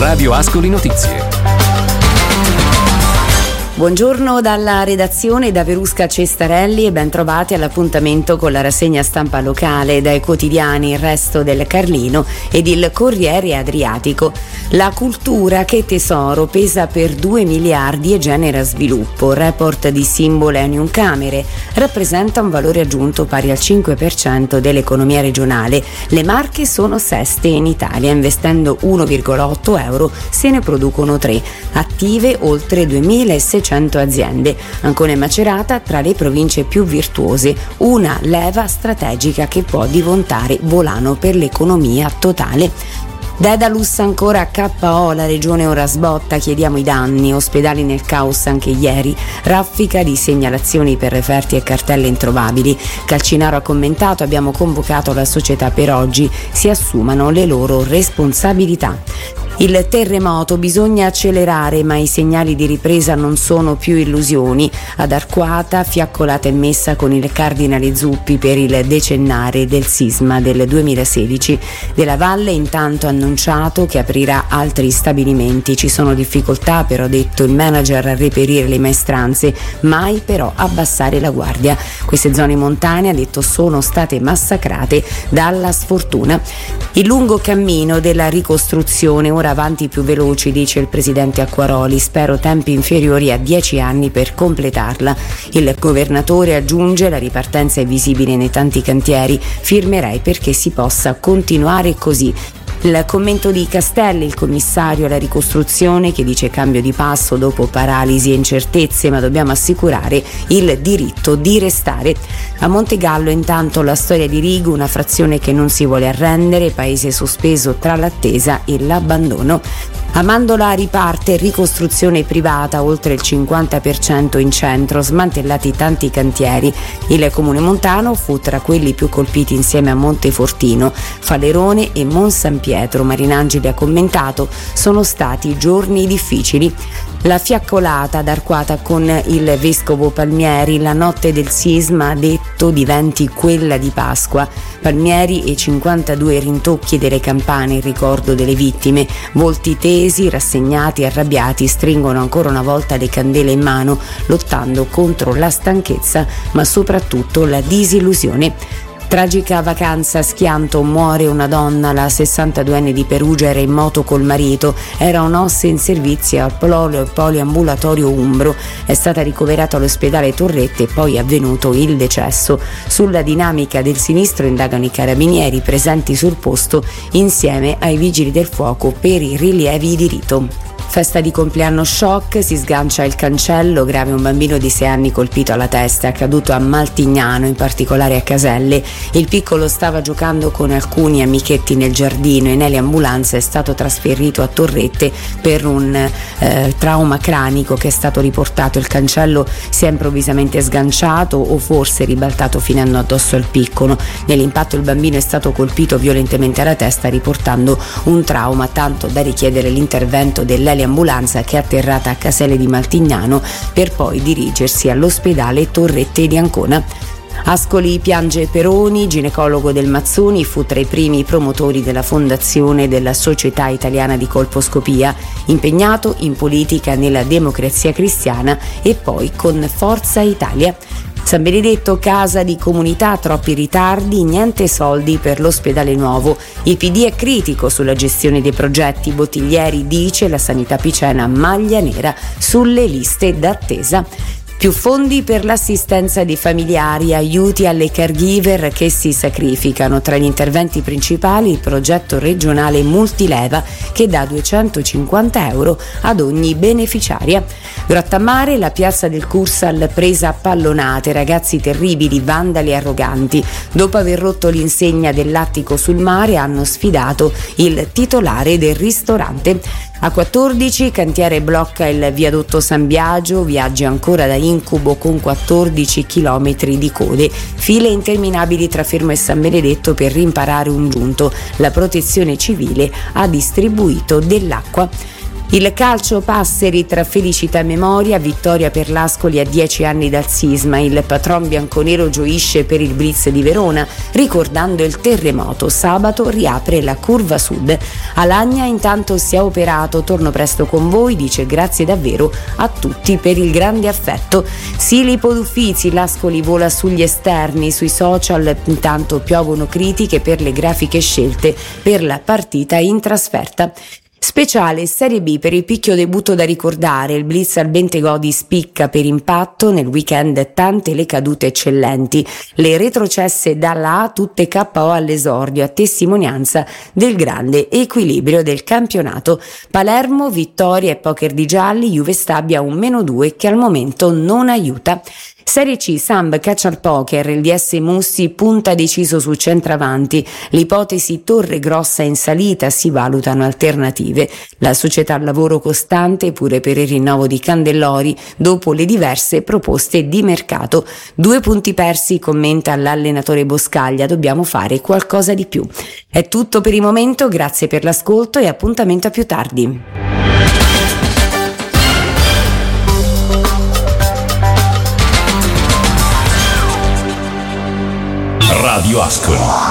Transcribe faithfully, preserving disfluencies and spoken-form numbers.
Radio Ascoli Notizie. Buongiorno dalla redazione da Verusca Cestarelli e ben trovati all'appuntamento con la rassegna stampa locale dai quotidiani Il Resto del Carlino ed il Corriere Adriatico. La cultura che tesoro pesa per due miliardi e genera sviluppo. Report di Symbol e Unioncamere rappresenta un valore aggiunto pari al cinque per cento dell'economia regionale. Le Marche sono seste in Italia, investendo uno virgola otto euro se ne producono tre. Attive oltre duemilaseicento aziende. Ancona e Macerata tra le province più virtuose, una leva strategica che può diventare volano per l'economia totale. Dedalus ancora a K O, la regione ora sbotta, chiediamo i danni, ospedali nel caos anche ieri, raffica di segnalazioni per referti e cartelle introvabili. Calcinaro ha commentato: abbiamo convocato la società per oggi, si assumano le loro responsabilità. Il terremoto, bisogna accelerare ma i segnali di ripresa non sono più illusioni. Ad Arquata fiaccolata e messa con il cardinale Zuppi per il decennare del sisma del duemilasedici. Della Valle intanto ha annunciato che aprirà altri stabilimenti. Ci sono difficoltà, però, ha detto il manager, a reperire le maestranze, mai però abbassare la guardia. Queste zone montane, ha detto, sono state massacrate dalla sfortuna. Il lungo cammino della ricostruzione, ora avanti più veloci, dice il presidente Acquaroli, spero tempi inferiori a dieci anni per completarla. Il governatore aggiunge: la ripartenza è visibile nei tanti cantieri, firmerei perché si possa continuare così. Il commento di Castelli, il commissario alla ricostruzione, che dice cambio di passo dopo paralisi e incertezze, ma dobbiamo assicurare il diritto di restare. A Montegallo intanto la storia di Rigu, una frazione che non si vuole arrendere, paese sospeso tra l'attesa e l'abbandono. A Mandola riparte ricostruzione privata, oltre il cinquanta per cento in centro, smantellati tanti cantieri. Il comune montano fu tra quelli più colpiti insieme a Montefortino, Falerone e Monsan Pietro. Marinangeli ha commentato: sono stati giorni difficili. La fiaccolata ad Arquata con il vescovo Palmieri, la notte del sisma, ha detto, diventi quella di Pasqua. Palmieri e cinquantadue rintocchi delle campane in ricordo delle vittime, volti tesi, rassegnati, arrabbiati, stringono ancora una volta le candele in mano, lottando contro la stanchezza, ma soprattutto la disillusione. Tragica vacanza a Schianto, muore una donna, la sessantaduenne di Perugia era in moto col marito, era un'ossa in servizio al polo- poliambulatorio Umbro, è stata ricoverata all'ospedale Torrette e poi è avvenuto il decesso. Sulla dinamica del sinistro indagano i carabinieri presenti sul posto insieme ai vigili del fuoco per i rilievi di rito. Festa di compleanno shock, si sgancia il cancello, grave un bambino di sei anni colpito alla testa, è accaduto a Maltignano, in particolare a Caselle. Il piccolo stava giocando con alcuni amichetti nel giardino e nelle ambulanze è stato trasferito a Torrette per un eh, trauma cranico che è stato riportato. Il cancello si è improvvisamente sganciato o forse ribaltato finendo addosso al piccolo. Nell'impatto il bambino è stato colpito violentemente alla testa, riportando un trauma tanto da richiedere l'intervento dell'eliambulanza che è atterrata a Caselle di Maltignano per poi dirigersi all'ospedale Torrette di Ancona. Ascoli piange Peroni, ginecologo del Mazzoni, fu tra i primi promotori della fondazione della Società Italiana di Colposcopia, impegnato in politica nella Democrazia Cristiana e poi con Forza Italia. San Benedetto, casa di comunità, troppi ritardi, niente soldi per l'ospedale nuovo. Il P D è critico sulla gestione dei progetti. Bottiglieri dice la sanità picena maglia nera sulle liste d'attesa. Più fondi per l'assistenza dei familiari, aiuti alle caregiver che si sacrificano. Tra gli interventi principali il progetto regionale multileva che dà duecentocinquanta euro ad ogni beneficiaria. Grottammare, la piazza del Cursal presa a pallonate, ragazzi terribili, vandali e arroganti. Dopo aver rotto l'insegna dell'attico sul mare hanno sfidato il titolare del ristorante. A quattordici cantiere blocca il viadotto San Biagio, viaggi ancora da incubo con quattordici chilometri di code, file interminabili tra Fermo e San Benedetto per rimparare un giunto. La protezione civile ha distribuito dell'acqua. Il calcio Passeri tra felicità e memoria, vittoria per l'Ascoli a dieci anni dal sisma. Il patron bianconero gioisce per il Blitz di Verona, ricordando il terremoto. Sabato riapre la curva sud. Alagna intanto si è operato, torno presto con voi, dice grazie davvero a tutti per il grande affetto. Silipo d'Uffizi, l'Ascoli vola sugli esterni, sui social intanto piovono critiche per le grafiche scelte per la partita in trasferta. Speciale Serie B per il picchio debutto da ricordare, il Blitz al Bentegodi spicca per impatto, nel weekend tante le cadute eccellenti, le retrocesse dalla A tutte K O all'esordio, a testimonianza del grande equilibrio del campionato. Palermo, vittoria e poker di gialli, Juve Stabia un meno due che al momento non aiuta. Serie C, Samb, Caccia al Poker, il D S Mussi punta deciso sul centravanti, l'ipotesi Torre Grossa in salita, si valutano alternative. La società al lavoro costante pure per il rinnovo di Candellori dopo le diverse proposte di mercato. Due punti persi, commenta l'allenatore Boscaglia, dobbiamo fare qualcosa di più. È tutto per il momento, grazie per l'ascolto e appuntamento a più tardi. Radio Ascoli.